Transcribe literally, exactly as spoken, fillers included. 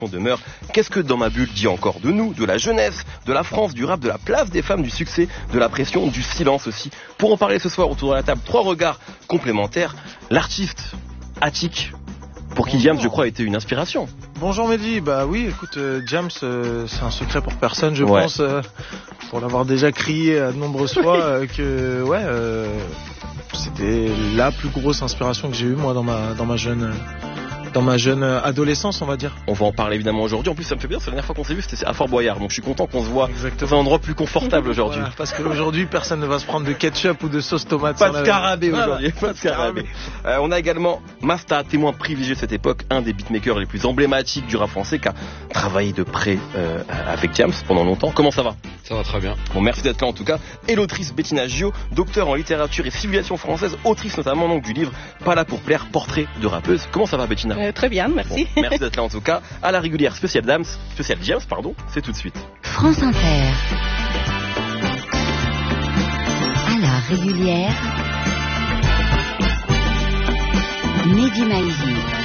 demeure. Qu'est-ce que Dans ma bulle dit encore de nous, de la jeunesse, de la France, du rap, de la place des femmes, du succès, de la pression, du silence aussi. Pour en parler ce soir autour de la table, trois regards complémentaires. L'artiste Attic, pour qui Diams, je crois, a été une inspiration. Bonjour Mehdi, bah oui, écoute, euh, Diams, euh, c'est un secret pour personne, je ouais. pense, euh, pour l'avoir déjà crié à de nombreuses fois, euh, que ouais, euh, c'était la plus grosse inspiration que j'ai eue moi dans ma dans ma jeune. Euh, Dans ma jeune adolescence, on va dire. On va en parler évidemment aujourd'hui. En plus, ça me fait bien. C'est la dernière fois qu'on s'est vu, c'était à Fort Boyard. Donc, je suis content qu'on se voit Exactement. dans un endroit plus confortable aujourd'hui. Voilà, parce qu'aujourd'hui, personne ne va se prendre de ketchup ou de sauce tomate. Pas de scarabée aujourd'hui. Pas de scarabée. Euh, on a également Masta, témoin privilégié de cette époque, un des beatmakers les plus emblématiques du rap français, qui a travaillé de près euh, avec Diams pendant longtemps. Comment ça va ? Ça va très bien. Bon, merci d'être là en tout cas. Et l'autrice Bettina Gio, docteur en littérature et civilisation française, autrice notamment donc du livre Pas là pour plaire, portrait de rappeuse. Comment ça va, Bettina ? euh, Très bien, merci. Bon, merci d'être là en tout cas. À la régulière spéciale Diams, spéciale Diams, pardon, c'est tout de suite. France Inter. À la régulière. Mehdi Maizi.